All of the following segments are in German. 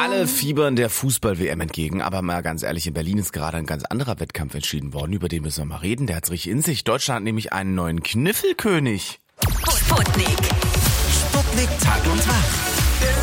Alle fiebern der Fußball-WM entgegen, aber mal ganz ehrlich, in Berlin ist gerade ein ganz anderer Wettkampf entschieden worden, über den müssen wir mal reden. Der hat's richtig in sich. Deutschland hat nämlich einen neuen Kniffelkönig. Sputnik. Sputnik Tag und Tag.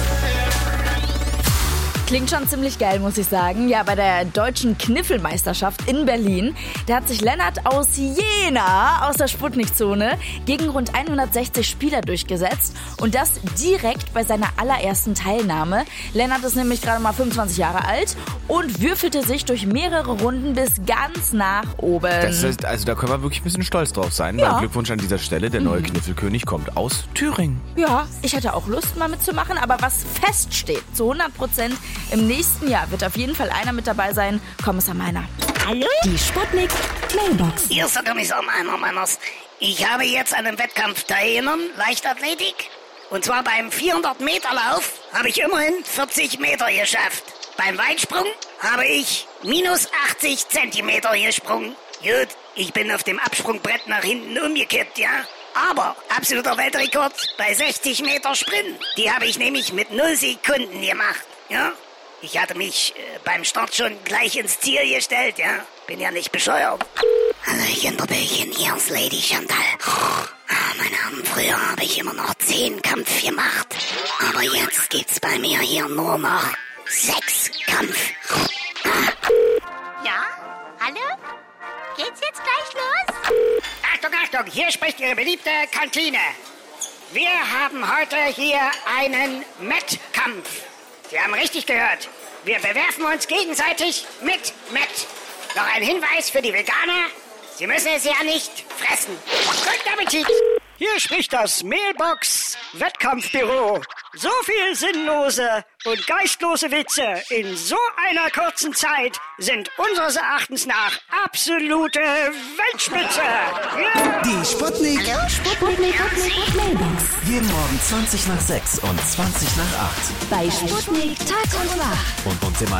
Klingt schon ziemlich geil, muss ich sagen. Ja, bei der deutschen Kniffelmeisterschaft in Berlin, da hat sich Lennart aus Jena, aus der Sputnik-Zone, gegen rund 160 Spieler durchgesetzt. Und das direkt bei seiner allerersten Teilnahme. Lennart ist nämlich gerade mal 25 Jahre alt und würfelte sich durch mehrere Runden bis ganz nach oben. Das heißt, also da können wir wirklich ein bisschen stolz drauf sein. Ja. Weil Glückwunsch an dieser Stelle, der neue Kniffelkönig kommt aus Thüringen. Ja, ich hätte auch Lust, mal mitzumachen, aber was feststeht, zu 100%, im nächsten Jahr wird auf jeden Fall einer mit dabei sein, Kommissar Meiner. Hallo? Die Sputnik Mailbox. Hier ist der Kommissar Meiners. Ich habe jetzt an einem Wettkampf teilgenommen, Leichtathletik. Und zwar beim 400-Meter-Lauf habe ich immerhin 40 Meter geschafft. Beim Weitsprung habe ich minus 80 Zentimeter gesprungen. Gut, ich bin auf dem Absprungbrett nach hinten umgekippt, ja. Aber absoluter Weltrekord bei 60 Meter Sprint. Die habe ich nämlich mit 0 Sekunden gemacht, ja. Ich hatte mich beim Start schon gleich ins Ziel gestellt, ja. Bin ja nicht bescheuert. Hallöchen, Billchen, hier ist Lady Chantal. Meine Herren, früher habe ich immer noch 10 Kampf gemacht. Aber jetzt gibt's bei mir hier nur noch 6 Kampf. Ja? Hallo? Geht's jetzt gleich los? Achtung, hier spricht Ihre beliebte Kantine. Wir haben heute hier einen Mettkampf. Sie haben richtig gehört. Wir bewerfen uns gegenseitig mit Mett. Noch ein Hinweis für die Veganer. Sie müssen es ja nicht fressen. Guten Appetit! Hier spricht das Mailbox-Wettkampfbüro. So viel sinnlose und geistlose Witze in so einer kurzen Zeit sind unseres Erachtens nach absolute Weltspitze. Ja. Die Sputnik. Hallo? Sputnik Mailbox. Jeden Morgen 20 nach 6 und 20 nach 8. Bei Sputnik Tag und Nacht. Und uns immer